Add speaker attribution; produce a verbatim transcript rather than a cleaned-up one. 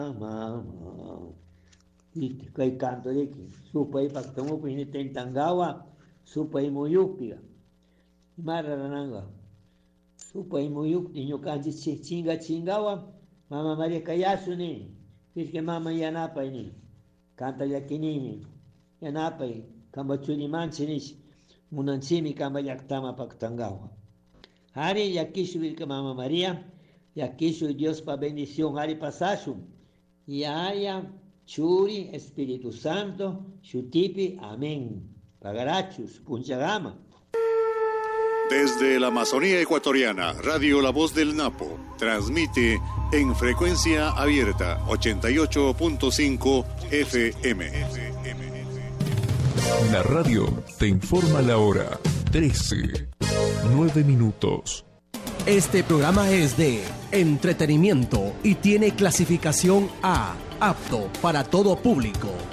Speaker 1: Mama. Y que canto de que supa y pactamo pues ni tentangawa, supa y muyupiga. Mararananga. Supa y muyuk niño kanji chinga chingawa, mama María Cayasu ni. Dice que mama yanapa ni. Canta yakinini. Yanapa y kambachuni manchinis. Munanchimi kamba yaktama pactangawa. Hari yakishu vilka mama María. Yakishu Dios pa bendición. Hari pasashu. Yaya. Churi, Espíritu Santo, Chutipi, amén. Pagarachus, Punchagama.
Speaker 2: Desde la Amazonía ecuatoriana, Radio La Voz del Napo transmite en frecuencia abierta ochenta y ocho punto cinco F M.
Speaker 3: La radio te informa la hora. trece, nueve minutos.
Speaker 4: Este programa es de entretenimiento y tiene clasificación A, apto para todo público.